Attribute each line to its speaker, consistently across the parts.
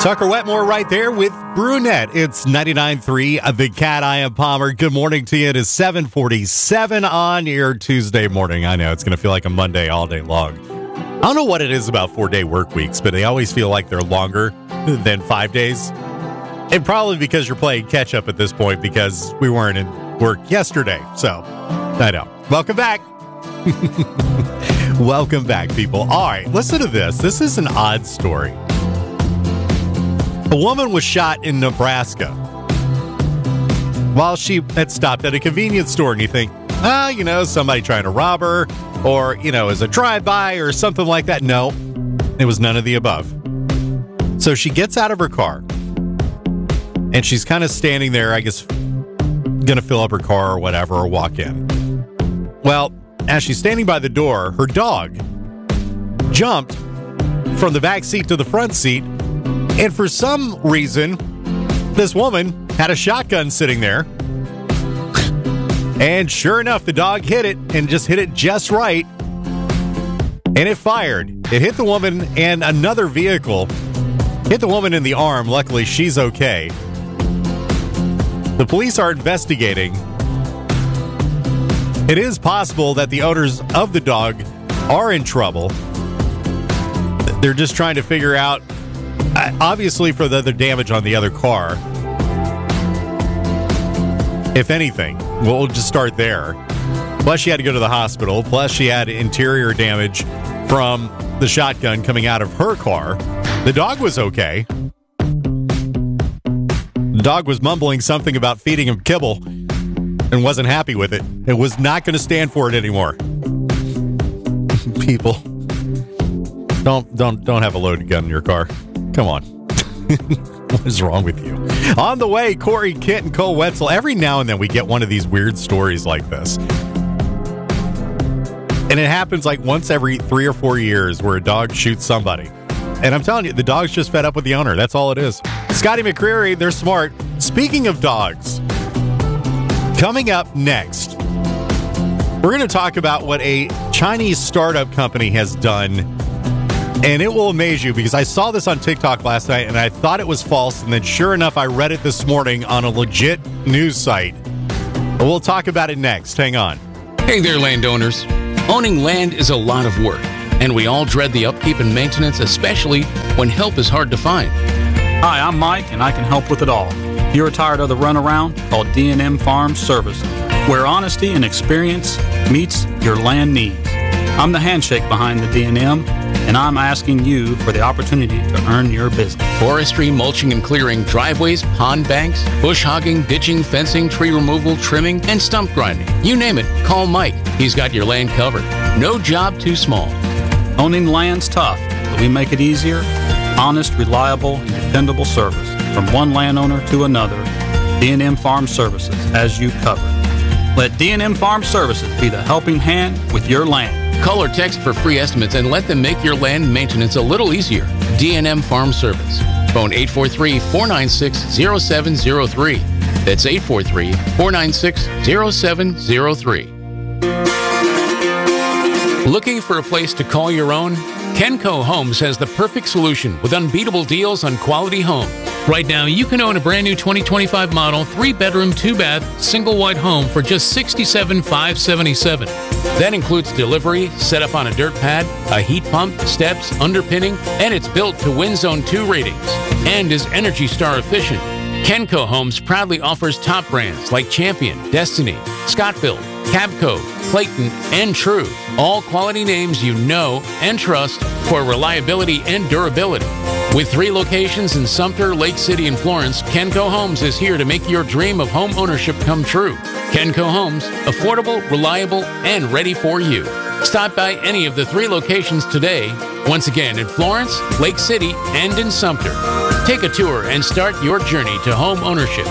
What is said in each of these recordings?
Speaker 1: Tucker Wetmore right there with Brunette. It's 99.3 The Cat. I am Palmer. Good morning to you. It is 7:47 on your Tuesday morning. I know it's going to feel like a Monday all day long. I don't know what it is about 4-day work weeks, but they always feel like they're longer than 5 days. And probably because you're playing catch up at this point because we weren't in work yesterday. So, I know. Welcome back. Welcome back, people. All right, listen to this. This is an odd story. A woman was shot in Nebraska while she had stopped at a convenience store, and you think, somebody trying to rob her, or, as a drive-by or something like that. No, it was none of the above. So she gets out of her car, and she's kind of standing there, I guess, going to fill up her car or whatever, or walk in. Well, as she's standing by the door, her dog jumped from the back seat to the front seat. And for some reason, this woman had a shotgun sitting there. And sure enough, the dog hit it and just hit it just right. And it fired. It hit the woman and another vehicle. Hit the woman in the arm. Luckily, she's okay. The police are investigating. It is possible that the owners of the dog are in trouble. They're just trying to figure out, obviously, for the other damage on the other car. If anything, we'll just start there. Plus, she had to go to the hospital. Plus, she had interior damage from the shotgun coming out of her car. The dog was okay. The dog was mumbling something about feeding him kibble and wasn't happy with it. It was not going to stand for it anymore. People, don't have a loaded gun in your car. Come on. What is wrong with you? On the way, Corey Kent and Cole Wetzel. Every now and then we get one of these weird stories like this. And it happens like once every 3 or 4 years where a dog shoots somebody. And I'm telling you, the dog's just fed up with the owner. That's all it is. Scotty McCreery, they're smart. Speaking of dogs, coming up next, we're going to talk about what a Chinese startup company has done. And it will amaze you because I saw this on TikTok last night and I thought it was false. And then sure enough, I read it this morning on a legit news site. But we'll talk about it next. Hang on.
Speaker 2: Hey there, landowners. Owning land is a lot of work, and we all dread the upkeep and maintenance, especially when help is hard to find.
Speaker 3: Hi, I'm Mike, and I can help with it all. If you're tired of the runaround, call D&M Farm Services, where honesty and experience meets your land needs. I'm the handshake behind the D&M, and I'm asking you for the opportunity to earn your business.
Speaker 2: Forestry, mulching and clearing, driveways, pond banks, bush hogging, ditching, fencing, tree removal, trimming, and stump grinding. You name it, call Mike. He's got your land covered. No job too small.
Speaker 3: Owning land's tough, but we make it easier. Honest, reliable, and dependable service from one landowner to another. D&M Farm Services has you covered. Let D&M Farm Services be the helping hand with your land.
Speaker 2: Call or text for free estimates and let them make your land maintenance a little easier. D&M Farm Service. Phone 843-496-0703. That's 843-496-0703. Looking for a place to call your own? Kenco Homes has the perfect solution with unbeatable deals on quality homes. Right now, you can own a brand new 2025 model, 3-bedroom, 2-bath, single wide home for just $67,577. That includes delivery, set up on a dirt pad, a heat pump, steps, underpinning, and it's built to Wind Zone 2 ratings and is Energy Star efficient. Kenco Homes proudly offers top brands like Champion, Destiny, Scottville, Cabco, Clayton, and True. All quality names you know and trust for reliability and durability. With 3 locations in Sumter, Lake City, and Florence, Kenco Homes is here to make your dream of home ownership come true. Kenco Homes, affordable, reliable, and ready for you. Stop by any of the 3 locations today. Once again, in Florence, Lake City, and in Sumter. Take a tour and start your journey to home ownership.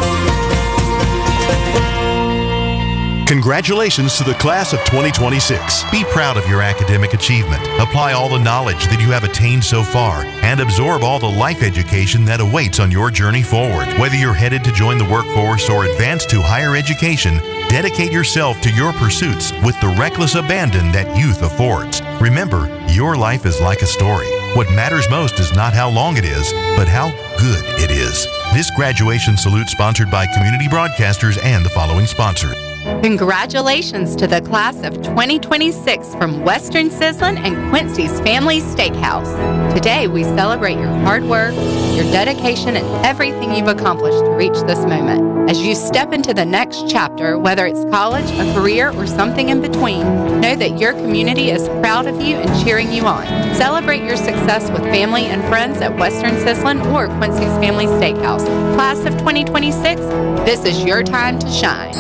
Speaker 4: Congratulations to the class of 2026. Be proud of your academic achievement. Apply all the knowledge that you have attained so far and absorb all the life education that awaits on your journey forward. Whether you're headed to join the workforce or advance to higher education, dedicate yourself to your pursuits with the reckless abandon that youth affords. Remember, your life is like a story. What matters most is not how long it is, but how good it is. This graduation salute sponsored by Community Broadcasters and the following sponsors.
Speaker 5: Congratulations to the class of 2026 from Western Sizzlin and Quincy's Family Steakhouse. Today, we celebrate your hard work, your dedication, and everything you've accomplished to reach this moment. As you step into the next chapter, whether it's college, a career, or something in between, know that your community is proud of you and cheering you on. Celebrate your success with family and friends at Western Sizzlin or Quincy's Family Steakhouse. Class of 2026, this is your time to shine.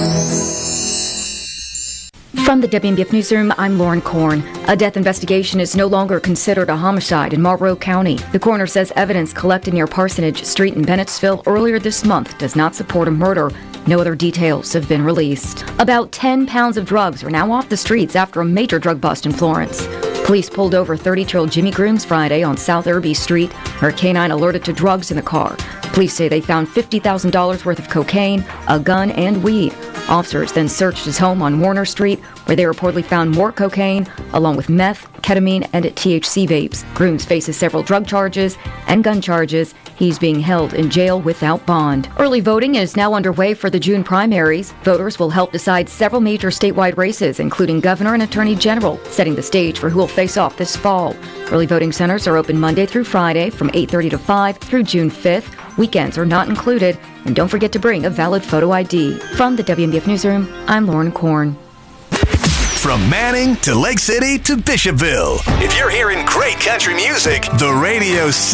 Speaker 6: From the WMBF Newsroom, I'm Lauren Korn. A death investigation is no longer considered a homicide in Marlborough County. The coroner says evidence collected near Parsonage Street in Bennettsville earlier this month does not support a murder. No other details have been released. About 10 pounds of drugs are now off the streets after a major drug bust in Florence. Police pulled over 32-year-old Jimmy Grooms Friday on South Irby Street. Her canine alerted to drugs in the car. Police say they found $50,000 worth of cocaine, a gun, and weed. Officers then searched his home on Warner Street, where they reportedly found more cocaine, along with meth, ketamine, and THC vapes. Grooms faces several drug charges and gun charges. He's being held in jail without bond. Early voting is now underway for the June primaries. Voters will help decide several major statewide races, including governor and attorney general, setting the stage for who will face off this fall. Early voting centers are open Monday through Friday from 8:30 to 5 through June 5th. Weekends are not included. And don't forget to bring a valid photo ID. From the WMBF Newsroom, I'm Lauren Korn.
Speaker 7: From Manning to Lake City to Bishopville. If you're hearing great country music, the radio